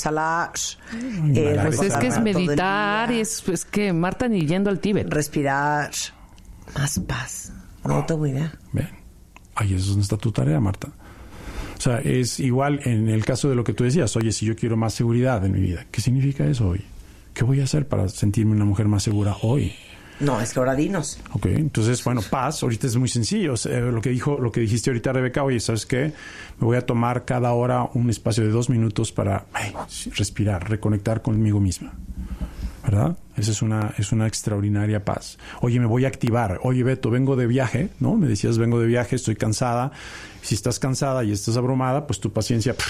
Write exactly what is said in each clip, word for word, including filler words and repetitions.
exhalar. Eh, pues es que es meditar y es, es que Marta ni yendo al Tíbet. Respirar. Más paz. No tengo idea. Bien. Ahí es donde está tu tarea, Marta. O sea, es igual en el caso de lo que tú decías. Oye, si yo quiero más seguridad en mi vida, ¿qué significa eso hoy? ¿Qué voy a hacer para sentirme una mujer más segura hoy? No, es que ahora dinos. Ok, entonces, bueno, paz, ahorita es muy sencillo. O sea, lo que dijo, lo que dijiste ahorita, Rebeca, oye, ¿sabes qué? Me voy a tomar cada hora un espacio de dos minutos para ay, respirar, reconectar conmigo misma. ¿Verdad? Esa es una, es una extraordinaria paz. Oye, me voy a activar. Oye, Beto, vengo de viaje, ¿no? Me decías, vengo de viaje, estoy cansada. Si estás cansada y estás abrumada, pues tu paciencia pff,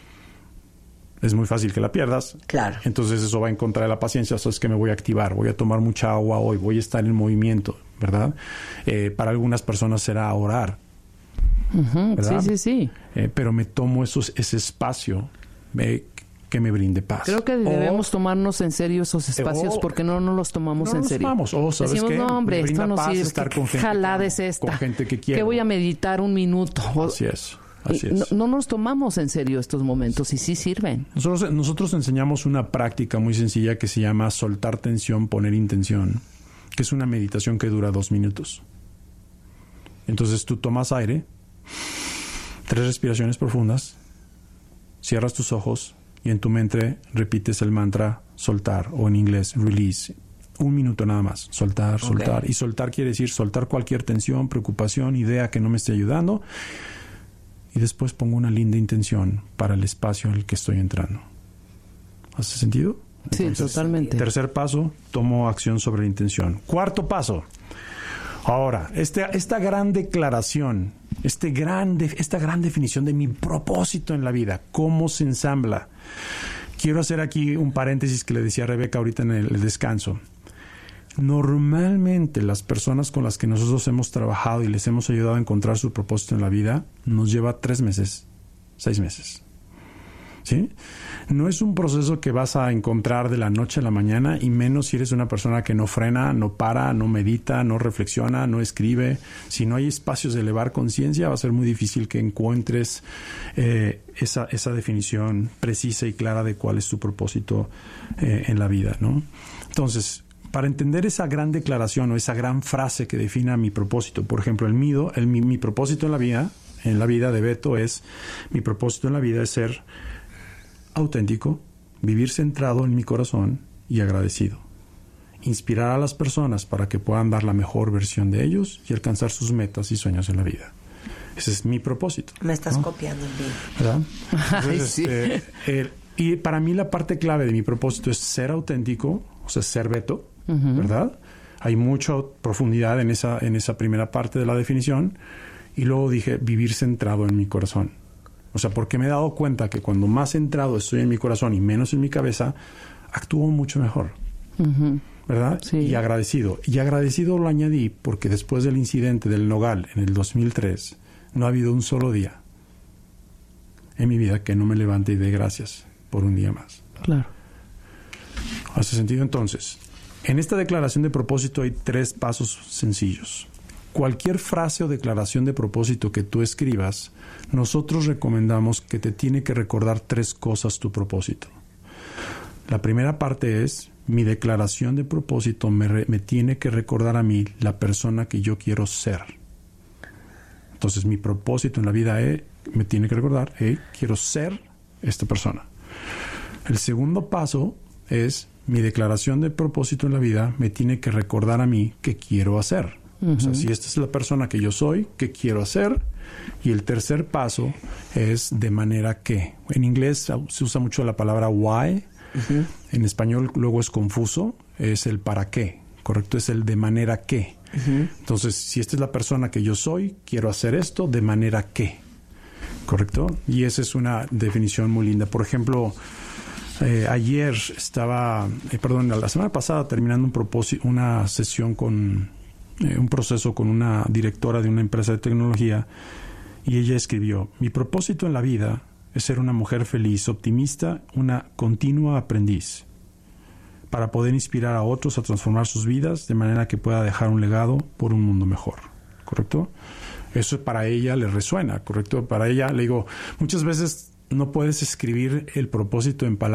es muy fácil que la pierdas. Claro. Entonces eso va en contra de la paciencia. O sea, es que me voy a activar, voy a tomar mucha agua hoy, voy a estar en movimiento, ¿verdad? Eh, para algunas personas será orar. Uh-huh. Sí, sí, sí. Eh, pero me tomo esos, ese espacio. Me, que me brinde paz. Creo que debemos o, tomarnos en serio esos espacios o, porque no, no los tomamos no en los serio. Tomamos. O, ¿sabes Decimos, qué? no, hombre, esto no sirve. Estar con ¿Qué gente jalada que, es esta? Con gente que quiero. Que voy a meditar un minuto. Así es. Así es. No, no nos tomamos en serio estos momentos y sí sirven. Nosotros, nosotros enseñamos una práctica muy sencilla que se llama soltar tensión, poner intención, que es una meditación que dura dos minutos. Entonces tú tomas aire, tres respiraciones profundas, cierras tus ojos y en tu mente repites el mantra soltar, o en inglés release. Un minuto nada más. Soltar, soltar. Okay. Y soltar quiere decir soltar cualquier tensión, preocupación, idea que no me esté ayudando. Y después pongo una linda intención para el espacio en el que estoy entrando. ¿Hace sentido? Sí, entonces, totalmente. Tercer paso, tomo acción sobre la intención. Cuarto paso. Ahora, este, esta gran declaración, este gran de, esta gran definición de mi propósito en la vida, cómo se ensambla. Quiero hacer aquí un paréntesis que le decía a Rebeca ahorita en el, el descanso. Normalmente las personas con las que nosotros hemos trabajado y les hemos ayudado a encontrar su propósito en la vida, nos lleva tres meses, seis meses. ¿Sí? No es un proceso que vas a encontrar de la noche a la mañana, y menos si eres una persona que no frena, no para, no medita, no reflexiona, no escribe. Si no hay espacios de elevar conciencia, va a ser muy difícil que encuentres eh, esa, esa definición precisa y clara de cuál es tu propósito eh, en la vida, ¿no? Entonces, para entender esa gran declaración o esa gran frase que defina mi propósito, por ejemplo, el mío, el, mi, mi propósito en la vida, en la vida de Beto es, mi propósito en la vida es ser auténtico, vivir centrado en mi corazón y agradecido. Inspirar a las personas para que puedan dar la mejor versión de ellos y alcanzar sus metas y sueños en la vida. Ese es mi propósito. Me estás ¿no? copiando en mí. ¿Verdad? Entonces, Ay, sí. eh, eh, y para mí la parte clave de mi propósito es ser auténtico, o sea, ser Beto, uh-huh. ¿verdad? Hay mucha profundidad en esa, en esa primera parte de la definición. Y luego dije, vivir centrado en mi corazón. O sea, porque me he dado cuenta que cuando más centrado estoy en mi corazón y menos en mi cabeza, actúo mucho mejor. Uh-huh. ¿Verdad? Sí. Y agradecido. Y agradecido lo añadí porque después del incidente del Nogal en el dos mil tres, no ha habido un solo día en mi vida que no me levante y dé gracias por un día más. Claro. ¿Hace sentido? Entonces, en esta declaración de propósito hay tres pasos sencillos. Cualquier frase o declaración de propósito que tú escribas, nosotros recomendamos que te tiene que recordar tres cosas tu propósito. La primera parte es, mi declaración de propósito me, re, me tiene que recordar a mí la persona que yo quiero ser. Entonces, mi propósito en la vida es, me tiene que recordar, hey, quiero ser esta persona. El segundo paso es, mi declaración de propósito en la vida me tiene que recordar a mí qué quiero hacer. Uh-huh. O sea, si esta es la persona que yo soy, ¿qué quiero hacer? Y el tercer paso es de manera que. En inglés se usa mucho la palabra why. Uh-huh. En español luego es confuso. Es el para qué. Correcto, es el de manera que. Uh-huh. Entonces, si esta es la persona que yo soy, quiero hacer esto de manera que. ¿Correcto? Y esa es una definición muy linda. Por ejemplo, eh, ayer estaba, eh, perdón, la semana pasada terminando un propósito, una sesión con... Eh, un proceso con una directora de una empresa de tecnología, y ella escribió, mi propósito en la vida es ser una mujer feliz, optimista, una continua aprendiz, para poder inspirar a otros a transformar sus vidas de manera que pueda dejar un legado por un mundo mejor. ¿Correcto? Eso para ella le resuena, ¿correcto? Para ella, le digo, muchas veces no puedes escribir el propósito en palabras